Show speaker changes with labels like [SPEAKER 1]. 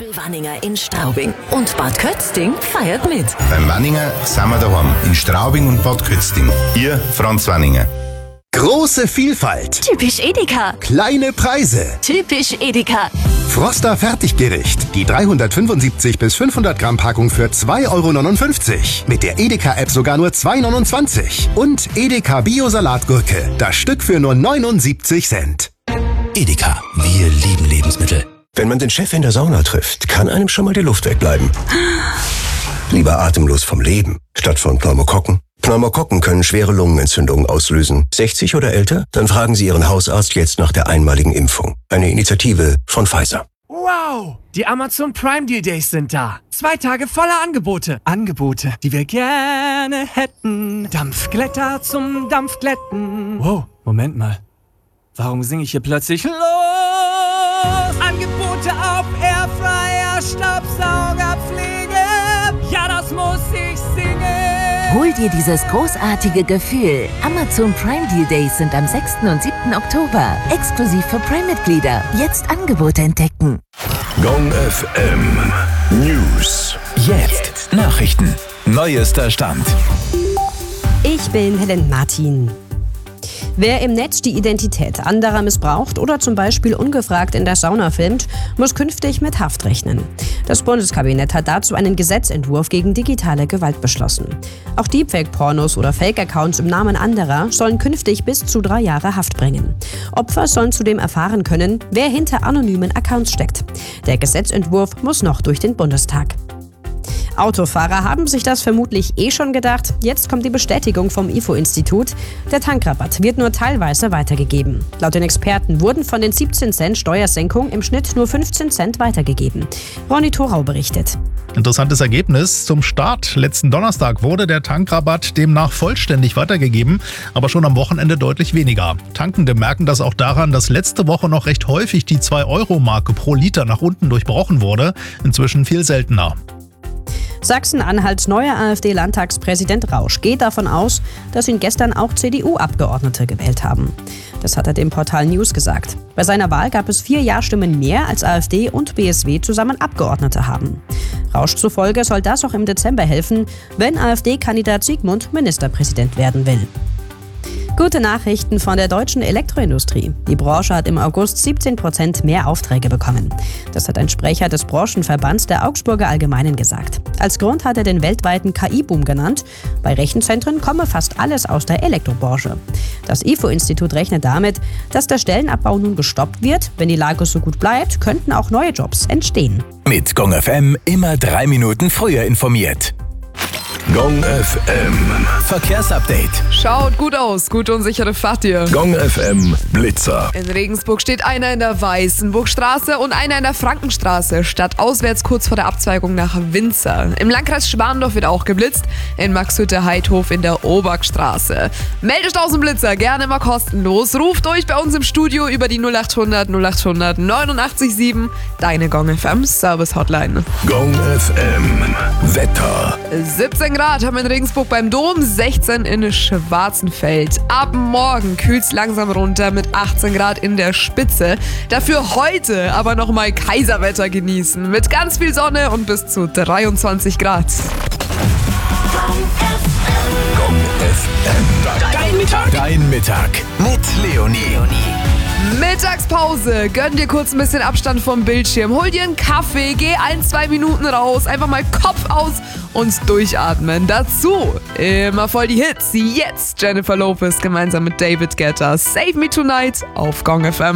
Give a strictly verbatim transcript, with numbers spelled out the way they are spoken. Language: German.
[SPEAKER 1] Wanninger in Straubing. Und Bad Kötzting feiert mit.
[SPEAKER 2] Beim Wanninger sind wir daheim. In Straubing und Bad Kötzting. Ihr Franz Wanninger.
[SPEAKER 3] Große Vielfalt.
[SPEAKER 1] Typisch Edeka.
[SPEAKER 3] Kleine Preise.
[SPEAKER 1] Typisch Edeka.
[SPEAKER 3] Froster Fertiggericht. Die dreihundertfünfundsiebzig bis fünfhundert Gramm Packung für zwei Euro neunundfünfzig. Mit der Edeka-App sogar nur zwei Euro neunundzwanzig. Und Edeka Bio-Salatgurke. Das Stück für nur neunundsiebzig Cent.
[SPEAKER 4] Edeka. Wir lieben Lebensmittel.
[SPEAKER 5] Wenn man den Chef in der Sauna trifft, kann einem schon mal die Luft wegbleiben. Lieber atemlos vom Leben, statt von Pneumokokken. Pneumokokken können schwere Lungenentzündungen auslösen. sechzig oder älter? Dann fragen Sie Ihren Hausarzt jetzt nach der einmaligen Impfung. Eine Initiative von Pfizer.
[SPEAKER 6] Wow! Die Amazon Prime Deal Days sind da. Zwei Tage voller Angebote. Angebote, die wir gerne hätten. Dampfglätter zum Dampfglätten. Wow, Moment mal. Warum singe ich hier plötzlich los? Angebote auf Airfryer, Staubsauger, Pflege. Ja, das muss ich singen.
[SPEAKER 1] Hol dir dieses großartige Gefühl. Amazon Prime Deal Days sind am sechsten und siebten Oktober. Exklusiv für Prime-Mitglieder. Jetzt Angebote entdecken.
[SPEAKER 4] Gong F M News. Jetzt Nachrichten. Neuester Stand.
[SPEAKER 7] Ich bin Helen Martin. Wer im Netz die Identität anderer missbraucht oder zum Beispiel ungefragt in der Sauna filmt, muss künftig mit Haft rechnen. Das Bundeskabinett hat dazu einen Gesetzentwurf gegen digitale Gewalt beschlossen. Auch Deepfake-Pornos oder Fake-Accounts im Namen anderer sollen künftig bis zu drei Jahre Haft bringen. Opfer sollen zudem erfahren können, wer hinter anonymen Accounts steckt. Der Gesetzentwurf muss noch durch den Bundestag. Autofahrer haben sich das vermutlich eh schon gedacht. Jetzt kommt die Bestätigung vom I F O-Institut. Der Tankrabatt wird nur teilweise weitergegeben. Laut den Experten wurden von den siebzehn Cent Steuersenkung im Schnitt nur fünfzehn Cent weitergegeben. Ronny Thorau berichtet.
[SPEAKER 8] Interessantes Ergebnis. Zum Start letzten Donnerstag wurde der Tankrabatt demnach vollständig weitergegeben, aber schon am Wochenende deutlich weniger. Tankende merken das auch daran, dass letzte Woche noch recht häufig die zwei Euro Marke pro Liter nach unten durchbrochen wurde. Inzwischen viel seltener.
[SPEAKER 7] Sachsen-Anhalts neuer AfD-Landtagspräsident Rausch geht davon aus, dass ihn gestern auch C D U-Abgeordnete gewählt haben. Das hat er dem Portal News gesagt. Bei seiner Wahl gab es vier Ja-Stimmen mehr, als AfD und B S W zusammen Abgeordnete haben. Rausch zufolge soll das auch im Dezember helfen, wenn AfD-Kandidat Sigmund Ministerpräsident werden will. Gute Nachrichten von der deutschen Elektroindustrie. Die Branche hat im August siebzehn Prozent mehr Aufträge bekommen. Das hat ein Sprecher des Branchenverbands der Augsburger Allgemeinen gesagt. Als Grund hat er den weltweiten K I-Boom genannt. Bei Rechenzentren komme fast alles aus der Elektrobranche. Das I F O-Institut rechnet damit, dass der Stellenabbau nun gestoppt wird. Wenn die Lage so gut bleibt, könnten auch neue Jobs entstehen.
[SPEAKER 4] Mit Gong F M immer drei Minuten früher informiert. Gong F M Verkehrsupdate.
[SPEAKER 9] Schaut gut aus, gute und sichere Fahrt hier.
[SPEAKER 4] Gong F M Blitzer.
[SPEAKER 9] In Regensburg steht einer in der Weißenburgstraße und einer in der Frankenstraße, stadtauswärts kurz vor der Abzweigung nach Winzer. Im Landkreis Schwandorf wird auch geblitzt, in Maxhütte-Heidhof in der Obergstraße. Meldet aus dem Blitzer, gerne immer kostenlos. Ruft euch bei uns im Studio über die null acht hundert null acht hundert neunundachtzig sieben, deine Gong F M Service Hotline.
[SPEAKER 4] Gong F M Wetter.
[SPEAKER 9] siebzehn Grad haben wir in Regensburg beim Dom, sechzehn in Schwarzenfeld. Ab morgen kühlt's langsam runter mit achtzehn Grad in der Spitze. Dafür heute aber nochmal Kaiserwetter genießen mit ganz viel Sonne und bis zu dreiundzwanzig Grad.
[SPEAKER 4] Gong F M. Dein Mittag. Dein Mittag mit Leonie.
[SPEAKER 9] Mittagspause, gönn dir kurz ein bisschen Abstand vom Bildschirm, hol dir einen Kaffee, geh ein, zwei Minuten raus, einfach mal Kopf aus und durchatmen. Dazu immer voll die Hits. Jetzt Jennifer Lopez gemeinsam mit David Guetta. Save Me Tonight auf Gong F M.